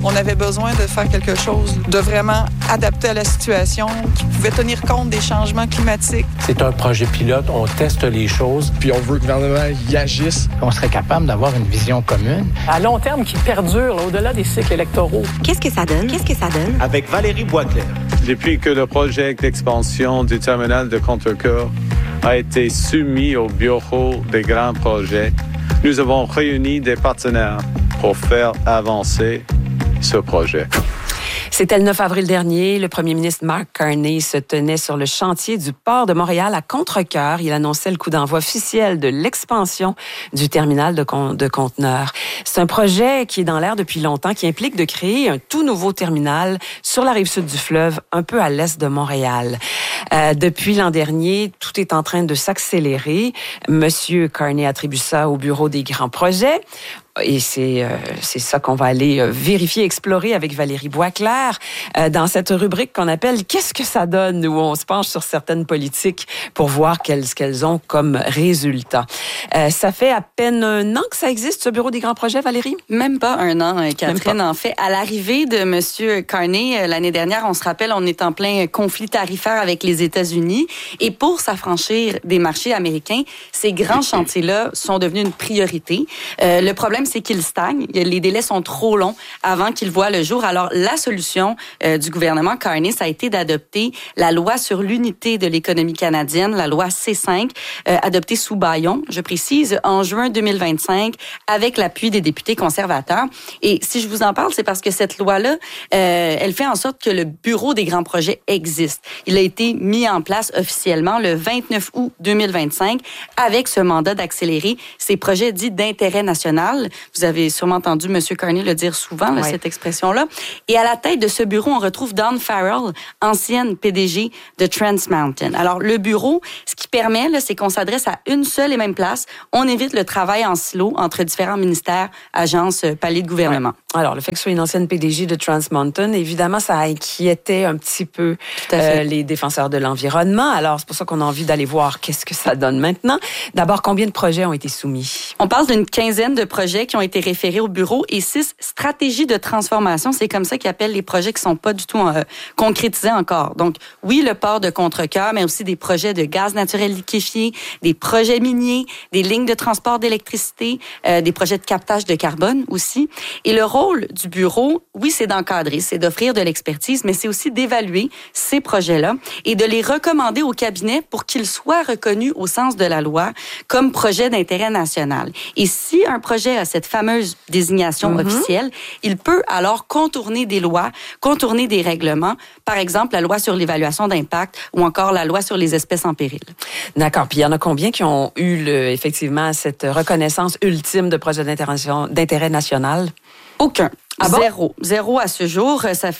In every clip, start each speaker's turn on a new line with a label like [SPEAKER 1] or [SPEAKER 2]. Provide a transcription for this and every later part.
[SPEAKER 1] On avait besoin de faire quelque chose de vraiment adapté à la situation, qui pouvait tenir compte des changements climatiques.
[SPEAKER 2] C'est un projet pilote, on teste les choses.
[SPEAKER 3] Puis on veut que le gouvernement y agisse.
[SPEAKER 4] On serait capable d'avoir une vision commune.
[SPEAKER 5] À long terme, qui perdure là, au-delà des cycles électoraux.
[SPEAKER 6] Qu'est-ce que ça donne?
[SPEAKER 7] Avec Valérie Boisclair.
[SPEAKER 8] Depuis que le projet d'expansion du terminal de Contrecœur a été soumis au bureau des grands projets, nous avons réuni des partenaires pour faire avancer ce projet.
[SPEAKER 9] C'était le 9 avril dernier. Le premier ministre Mark Carney se tenait sur le chantier du port de Montréal à Contrecœur. Il annonçait le coup d'envoi officiel de l'expansion du terminal de conteneurs. C'est un projet qui est dans l'air depuis longtemps, qui implique de créer un tout nouveau terminal sur la rive sud du fleuve, un peu à l'est de Montréal. Depuis l'an dernier, tout est en train de s'accélérer. Monsieur Carney attribue ça au bureau des grands projets. Et c'est ça qu'on va aller vérifier, explorer avec Valérie Boisclair dans cette rubrique qu'on appelle « Qu'est-ce que ça donne ?», où on se penche sur certaines politiques pour voir ce qu'elles ont comme résultat. Ça fait à peine un an que ça existe, ce bureau des grands projets, Valérie?
[SPEAKER 10] Même pas un an, Catherine. En fait, à l'arrivée de M. Carney, l'année dernière, on se rappelle, on est en plein conflit tarifaire avec les États-Unis. Et pour s'affranchir des marchés américains, ces grands chantiers-là sont devenus une priorité. Le problème, c'est qu'ils stagnent. Les délais sont trop longs avant qu'ils voient le jour. Alors, la solution du gouvernement Carney, ça a été d'adopter la loi sur l'unité de l'économie canadienne, la loi C5, adoptée sous Bayon, je précise, en juin 2025, avec l'appui des députés conservateurs. Et si je vous en parle, c'est parce que cette loi-là, elle fait en sorte que le bureau des grands projets existe. Il a été mis en place officiellement le 29 août 2025 avec ce mandat d'accélérer ces projets dits d'intérêt national. Vous avez sûrement entendu M. Carney le dire souvent, là, cette expression-là. Et à la tête de ce bureau, on retrouve Dawn Farrell, ancienne PDG de Trans Mountain. Alors, le bureau, ce qui permet, là, c'est qu'on s'adresse à une seule et même place. On évite le travail en silo entre différents ministères, agences, paliers de gouvernement.
[SPEAKER 9] Ouais. Alors, le fait que ce soit une ancienne PDG de Trans Mountain, évidemment, ça inquiétait un petit peu les défenseurs de l'environnement. Alors, c'est pour ça qu'on a envie d'aller voir qu'est-ce que ça donne maintenant. D'abord, combien de projets ont été soumis?
[SPEAKER 10] On parle d'une quinzaine de projets qui ont été référés au bureau et 6 stratégies de transformation. C'est comme ça qu'ils appellent les projets qui sont pas du tout concrétisés encore. Donc, oui, le port de Contrecœur, mais aussi des projets de gaz naturel liquéfié, des projets miniers, des lignes de transport d'électricité, des projets de captage de carbone aussi. Et le rôle du bureau, oui, c'est d'encadrer, c'est d'offrir de l'expertise, mais c'est aussi d'évaluer ces projets-là et de les recommander au cabinet pour qu'ils soient reconnus au sens de la loi comme projet d'intérêt national. Et si un projet a cette fameuse désignation officielle, il peut alors contourner des lois, contourner des règlements, par exemple la loi sur l'évaluation d'impact ou encore la loi sur les espèces en péril.
[SPEAKER 9] D'accord. Puis il y en a combien qui ont eu effectivement cette reconnaissance ultime de projet d'intérêt national?
[SPEAKER 10] Aucun.
[SPEAKER 9] Ah bon?
[SPEAKER 10] Zéro à ce jour.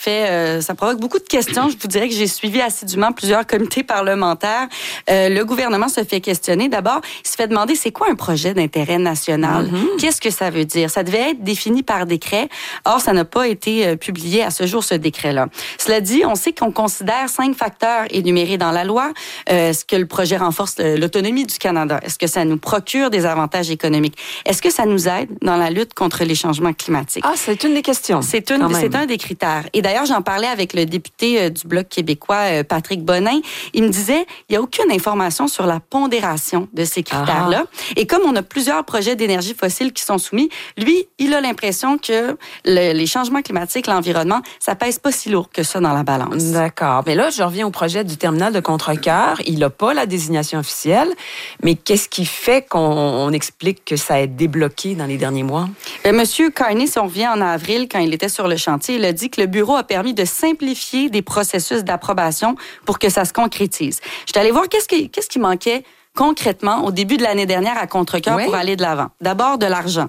[SPEAKER 10] Ça provoque beaucoup de questions. Je vous dirais que j'ai suivi assidûment plusieurs comités parlementaires. Le gouvernement se fait questionner. D'abord, il se fait demander c'est quoi un projet d'intérêt national? Qu'est-ce que ça veut dire? Ça devait être défini par décret. Or, ça n'a pas été publié à ce jour, ce décret-là. Cela dit, on sait qu'on considère 5 facteurs énumérés dans la loi. Est-ce que le projet renforce l'autonomie du Canada? Est-ce que ça nous procure des avantages économiques? Est-ce que ça nous aide dans la lutte contre les changements climatiques?
[SPEAKER 9] Ah, c'est une des questions.
[SPEAKER 10] C'est un des critères. Et d'ailleurs, j'en parlais avec le député du Bloc québécois, Patrick Bonin. Il me disait, il n'y a aucune information sur la pondération de ces critères-là. Et comme on a plusieurs projets d'énergie fossile qui sont soumis, lui, il a l'impression que les changements climatiques, l'environnement, ça pèse pas si lourd que ça dans la balance.
[SPEAKER 9] D'accord. Mais là, je reviens au projet du terminal de Contrecœur. Il n'a pas la désignation officielle. Mais qu'est-ce qui fait qu'on explique que ça a débloqué dans les derniers mois?
[SPEAKER 10] Monsieur Carney, si on revient en avril, quand il était sur le chantier, il a dit que le bureau a permis de simplifier des processus d'approbation pour que ça se concrétise. Je suis allée voir qu'est-ce qui manquait concrètement au début de l'année dernière à Contrecœur pour aller de l'avant. D'abord, de l'argent.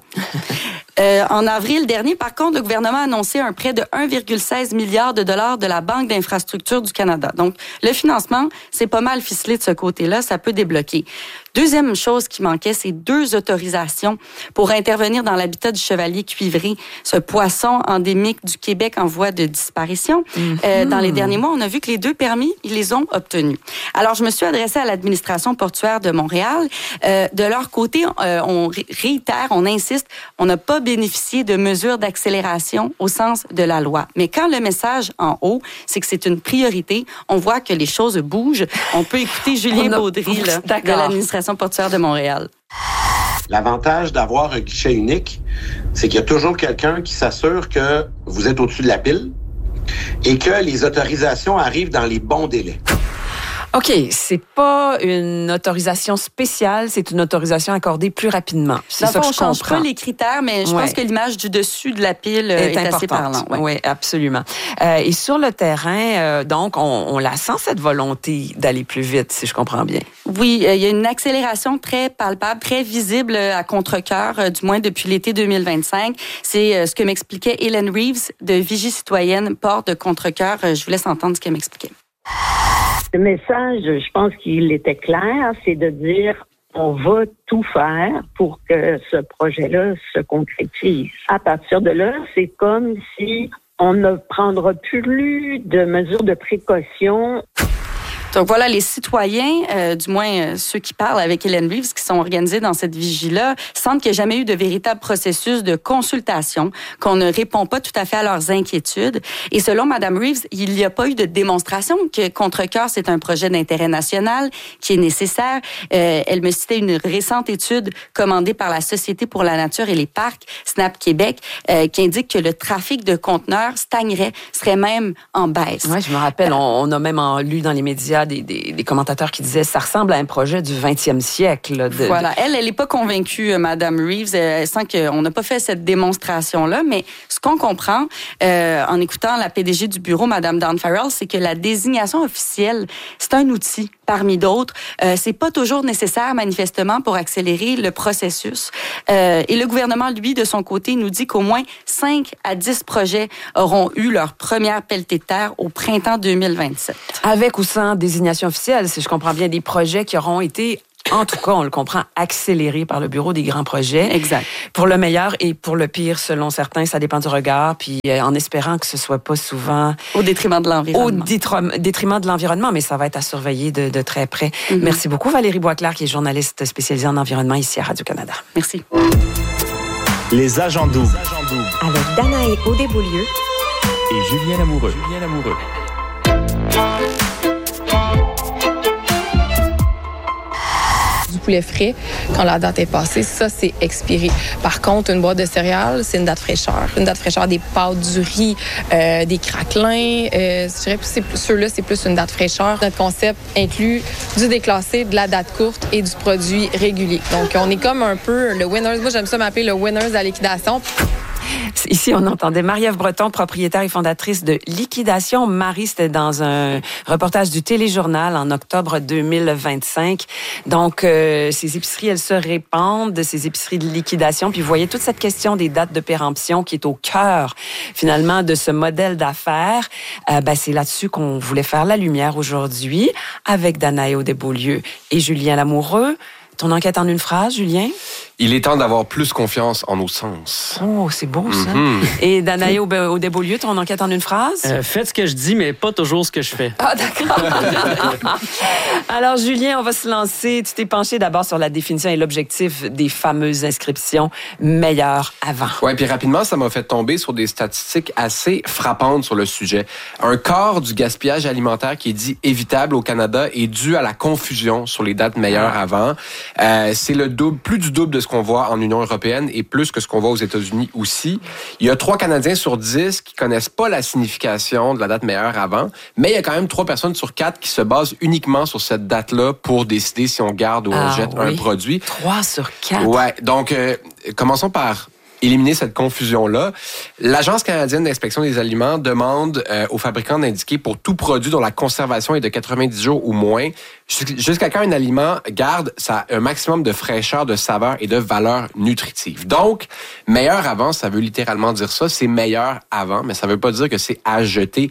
[SPEAKER 10] En avril dernier, par contre, le gouvernement a annoncé un prêt de 1,16 milliard de dollars de la Banque d'infrastructure du Canada. Donc, le financement, c'est pas mal ficelé de ce côté-là, ça peut débloquer. Deuxième chose qui manquait, c'est 2 autorisations pour intervenir dans l'habitat du chevalier cuivré, ce poisson endémique du Québec en voie de disparition. Dans les derniers mois, on a vu que les 2 permis, ils les ont obtenus. Alors, je me suis adressée à l'administration portuaire de Montréal. De leur côté, on réitère, on insiste, on n'a pas bénéficié de mesures d'accélération au sens de la loi. Mais quand le message en haut, c'est que c'est une priorité, on voit que les choses bougent. On peut écouter Julien Baudry là, de l'administration portuaire de Montréal.
[SPEAKER 7] L'avantage d'avoir un guichet unique, c'est qu'il y a toujours quelqu'un qui s'assure que vous êtes au-dessus de la pile et que les autorisations arrivent dans les bons délais.
[SPEAKER 9] OK, c'est pas une autorisation spéciale, c'est une autorisation accordée plus rapidement. C'est ça que je comprends. On ne change
[SPEAKER 10] pas les critères, mais je pense que l'image du dessus de la pile est assez parlante.
[SPEAKER 9] Oui, absolument. Et sur le terrain, donc, on la sent, cette volonté d'aller plus vite, si je comprends bien.
[SPEAKER 10] Oui, il y a une accélération très palpable, très visible à contre-cœur, du moins depuis l'été 2025. C'est ce que m'expliquait Hélène Reeves de Vigie citoyenne, port de Contrecœur. Je vous laisse entendre ce qu'elle m'expliquait.
[SPEAKER 6] Le message, je pense qu'il était clair, c'est de dire on va tout faire pour que ce projet-là se concrétise. À partir de là, c'est comme si on ne prendra plus de mesures de précaution.
[SPEAKER 10] Donc voilà, les citoyens, du moins ceux qui parlent avec Hélène Reeves, qui sont organisés dans cette vigie-là, sentent qu'il n'y a jamais eu de véritable processus de consultation, qu'on ne répond pas tout à fait à leurs inquiétudes. Et selon Mme Reeves, il n'y a pas eu de démonstration que Contrecœur, c'est un projet d'intérêt national qui est nécessaire. Elle me citait une récente étude commandée par la Société pour la nature et les parcs, SNAP Québec, qui indique que le trafic de conteneurs stagnerait, serait même en baisse.
[SPEAKER 9] Oui, je me rappelle, on a même lu dans les médias des commentateurs qui disaient ça ressemble à un projet du 20e siècle.
[SPEAKER 10] Voilà. Elle n'est pas convaincue, Mme Reeves. Elle sent qu'on n'a pas fait cette démonstration-là, mais ce qu'on comprend en écoutant la PDG du bureau, Mme Dawn Farrell, c'est que la désignation officielle, c'est un outil parmi d'autres. C'est pas toujours nécessaire, manifestement, pour accélérer le processus. Et le gouvernement, lui, de son côté, nous dit qu'au moins 5 à 10 projets auront eu leur première pelletée de terre au printemps 2027.
[SPEAKER 9] Avec ou sans désignation officielle, si je comprends bien, des projets qui auront été, en tout cas, on le comprend, accélérés par le Bureau des grands projets.
[SPEAKER 10] Exact.
[SPEAKER 9] Pour le meilleur et pour le pire, selon certains, ça dépend du regard, puis en espérant que ce soit pas souvent...
[SPEAKER 10] Au détriment de l'environnement.
[SPEAKER 9] Au détriment de l'environnement, mais ça va être à surveiller de très près. Mm-hmm. Merci beaucoup, Valérie Boisclair, qui est journaliste spécialisée en environnement ici à Radio-Canada.
[SPEAKER 10] Merci.
[SPEAKER 11] Les agents doubles.
[SPEAKER 12] Avec Danae Audébeaulieu
[SPEAKER 11] et Julien Lamoureux.
[SPEAKER 13] Du poulet frais, quand la date est passée, ça, c'est expiré. Par contre, une boîte de céréales, c'est une date fraîcheur. Une date fraîcheur des pâtes, du riz, des craquelins. Je dirais que ceux-là, c'est plus une date fraîcheur. Notre concept inclut du déclassé, de la date courte et du produit régulier. Donc, on est comme un peu le winners. Moi, j'aime ça m'appeler le winners à liquidation.
[SPEAKER 9] Ici, on entendait Marie-Ève Breton, propriétaire et fondatrice de Liquidation. Marie, c'était dans un reportage du Téléjournal en octobre 2025. Donc, ces épiceries, elles se répandent, ces épiceries de liquidation. Puis, vous voyez toute cette question des dates de péremption qui est au cœur, finalement, de ce modèle d'affaires. C'est là-dessus qu'on voulait faire la lumière aujourd'hui avec Danae Audébeaulieu et Julien Lamoureux. Ton enquête en une phrase, Julien?
[SPEAKER 14] Il est temps d'avoir plus confiance en nos sens.
[SPEAKER 9] Oh, c'est beau, ça. Mm-hmm. Et Danae Audébeaulieu, ton enquête en une phrase?
[SPEAKER 15] Faites ce que je dis, mais pas toujours ce que je fais.
[SPEAKER 9] Ah, d'accord. Alors, Julien, on va se lancer. Tu t'es penché d'abord sur la définition et l'objectif des fameuses inscriptions meilleures avant.
[SPEAKER 14] Oui, puis rapidement, ça m'a fait tomber sur des statistiques assez frappantes sur le sujet. Un quart du gaspillage alimentaire qui est dit évitable au Canada est dû à la confusion sur les dates meilleures avant. C'est le double, plus du double de ce qu'on voit en Union européenne et plus que ce qu'on voit aux États-Unis aussi. Il y a 3 Canadiens sur 10 qui connaissent pas la signification de la date meilleure avant, mais il y a quand même 3 personnes sur 4 qui se basent uniquement sur cette date-là pour décider si on garde ou on jette un produit.
[SPEAKER 9] 3 sur 4?
[SPEAKER 14] Ouais, donc commençons par éliminer cette confusion-là. L'Agence canadienne d'inspection des aliments demande aux fabricants d'indiquer pour tout produit dont la conservation est de 90 jours ou moins, jusqu'à quand un aliment garde un maximum de fraîcheur, de saveur et de valeur nutritive. Donc, meilleur avant, ça veut littéralement dire ça. C'est meilleur avant, mais ça veut pas dire que c'est à jeter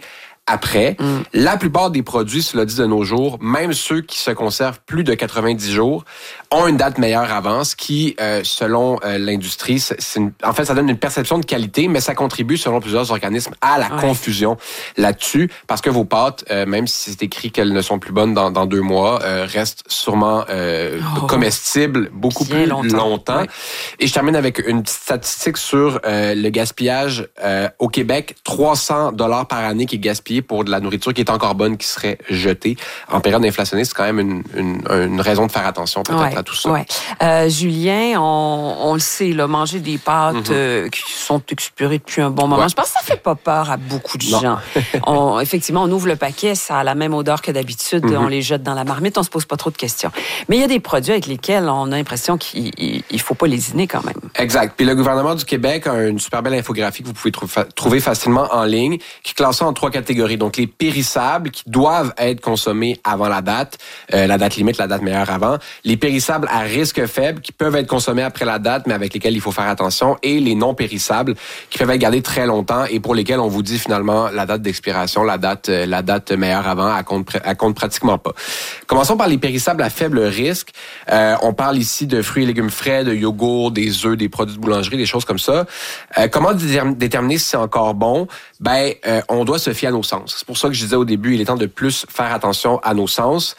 [SPEAKER 14] après. La plupart des produits, cela dit de nos jours, même ceux qui se conservent plus de 90 jours, ont une date meilleure avant, ce qui, selon l'industrie, en fait, ça donne une perception de qualité, mais ça contribue, selon plusieurs organismes, à la confusion là-dessus, parce que vos pâtes, même si c'est écrit qu'elles ne sont plus bonnes dans 2 mois, restent sûrement comestibles beaucoup plus longtemps. Ouais. Et je termine avec une petite statistique sur le gaspillage au Québec, 300 $ par année qui est gaspillé pour de la nourriture qui est encore bonne, qui serait jetée. En période inflationniste, c'est quand même une raison de faire attention peut-être à tout ça.
[SPEAKER 9] Ouais. Julien, on le sait, là, manger des pâtes qui sont expirées depuis un bon moment, je pense que ça fait pas peur à beaucoup de gens. Effectivement, on ouvre le paquet, ça a la même odeur que d'habitude, on les jette dans la marmite, on se pose pas trop de questions. Mais il y a des produits avec lesquels on a l'impression qu'il faut pas lésiner quand même.
[SPEAKER 14] Exact. Puis le gouvernement du Québec a une super belle infographie que vous pouvez trouver facilement en ligne, qui classe ça en 3 catégories. Donc, les périssables qui doivent être consommés avant la date limite, la date meilleure avant. Les périssables à risque faible qui peuvent être consommés après la date, mais avec lesquels il faut faire attention. Et les non périssables qui peuvent être gardés très longtemps et pour lesquels on vous dit finalement la date d'expiration, la date meilleure avant, elle compte pratiquement pas. Commençons par les périssables à faible risque. On parle ici de fruits et légumes frais, de yogourt, des œufs, des produits de boulangerie, des choses comme ça. Comment déterminer si c'est encore bon? On doit se fier à nos sens. C'est pour ça que je disais au début, il est temps de plus faire attention à nos sens.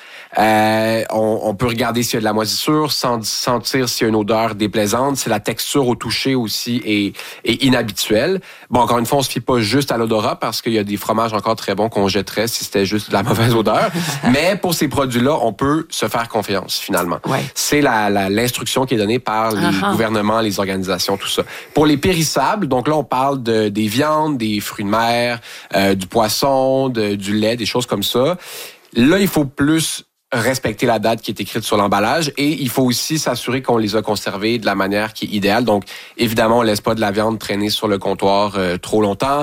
[SPEAKER 14] On peut regarder s'il y a de la moisissure, sentir s'il y a une odeur déplaisante, si la texture au toucher aussi est inhabituelle. Bon, encore une fois, on se fie pas juste à l'odorat parce qu'il y a des fromages encore très bons qu'on jetterait si c'était juste de la mauvaise odeur. Mais pour ces produits-là, on peut se faire confiance finalement. Ouais. C'est l'instruction qui est donnée par les gouvernements, les organisations, tout ça. Pour les périssables, donc là, on parle des viandes, des fruits de mer, du poisson, du lait, des choses comme ça. Là, il faut plus respecter la date qui est écrite sur l'emballage et il faut aussi s'assurer qu'on les a conservés de la manière qui est idéale. Donc, évidemment, on laisse pas de la viande traîner sur le comptoir trop longtemps.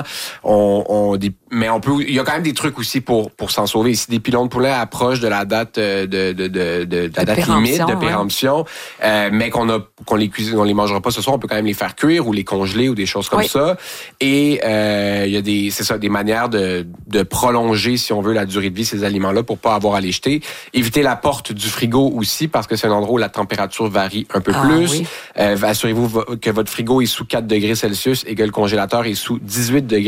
[SPEAKER 14] Mais il y a quand même des trucs aussi pour s'en sauver. Ici, des pilons de poulet approchent de la date de la date limite de péremption, mais qu'on les cuisine, on les mangera pas ce soir. On peut quand même les faire cuire ou les congeler ou des choses comme ça. Et il y a des manières de prolonger, si on veut, la durée de vie de ces aliments-là pour pas avoir à les jeter. Évitez la porte du frigo aussi parce que c'est un endroit où la température varie un peu plus. Oui. Assurez-vous que votre frigo est sous 4 degrés Celsius et que le congélateur est sous 18 degrés